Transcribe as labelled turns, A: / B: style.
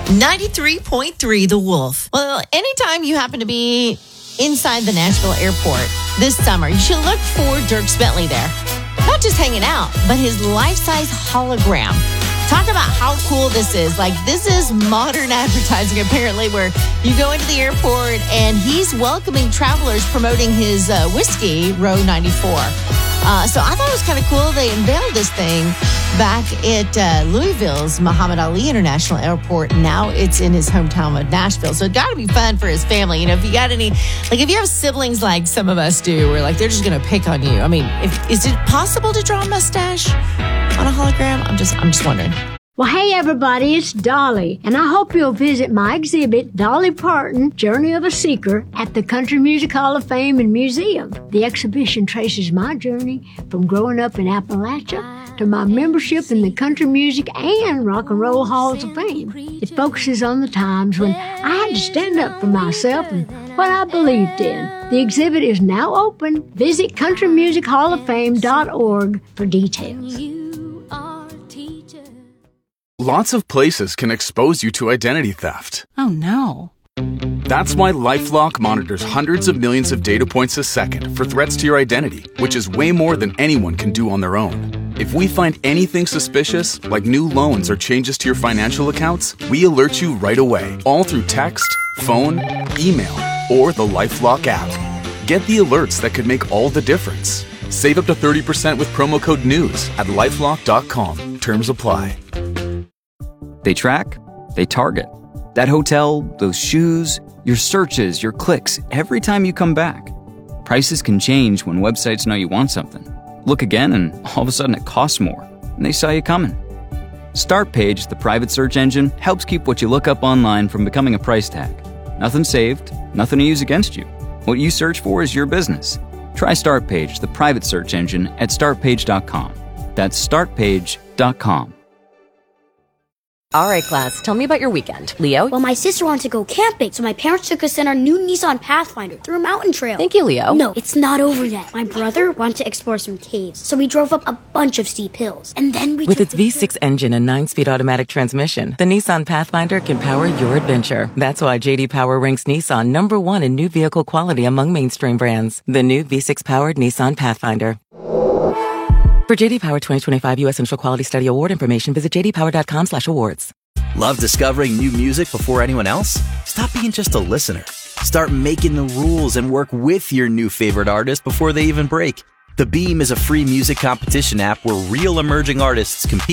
A: 93.3 The Wolf. Well, anytime you happen to be inside the Nashville airport this summer, you should look for Dierks Bentley there. Not just hanging out, but his life-size hologram. Talk about how cool this is. Like, this is modern advertising, apparently, where you go into the airport and he's welcoming travelers promoting his whiskey, Row 94. So I thought it was kind of cool. They unveiled this thing back at Louisville's Muhammad Ali International Airport. Now it's in his hometown of Nashville. So it got to be fun for his family. You know, if you got any, like if you have siblings like some of us do, where like they're just going to pick on you. I mean, is it possible to draw a mustache on a hologram? I'm just wondering.
B: Well, hey, everybody, it's Dolly, and I hope you'll visit my exhibit, Dolly Parton, Journey of a Seeker, at the Country Music Hall of Fame and Museum. The exhibition traces my journey from growing up in Appalachia to my membership in the Country Music and Rock and Roll Halls of Fame. It focuses on the times when I had to stand up for myself and what I believed in. The exhibit is now open. Visit countrymusichallofFame.org for details.
C: Lots of places can expose you to identity theft.
D: Oh, no.
C: That's why LifeLock monitors hundreds of millions of data points a second for threats to your identity, which is way more than anyone can do on their own. If we find anything suspicious, like new loans or changes to your financial accounts, we alert you right away, all through text, phone, email, or the LifeLock app. Get the alerts that could make all the difference. Save up to 30% with promo code NEWS at LifeLock.com. Terms apply.
E: They track, they target. That hotel, those shoes, your searches, your clicks, every time you come back. Prices can change when websites know you want something. Look again and all of a sudden it costs more, and they saw you coming. Startpage, the private search engine, helps keep what you look up online from becoming a price tag. Nothing saved, nothing to use against you. What you search for is your business. Try Startpage, the private search engine, at startpage.com. That's startpage.com.
F: All right, class, tell me about your weekend. Leo?
G: Well, my sister wanted to go camping, so my parents took us in our new Nissan Pathfinder through a mountain trail.
F: Thank you, Leo.
G: No, it's not over yet. My brother wanted to explore some caves, so we drove up a bunch of steep hills. And then we
H: With its V6 engine and 9-speed automatic transmission, the Nissan Pathfinder can power your adventure. That's why J.D. Power ranks Nissan #1 in new vehicle quality among mainstream brands. The new V6-powered Nissan Pathfinder. For J.D. Power 2025 U.S. Central Quality Study Award information, visit jdpower.com/awards.
I: Love discovering new music before anyone else? Stop being just a listener. Start making the rules and work with your new favorite artist before they even break. The Beam is a free music competition app where real emerging artists compete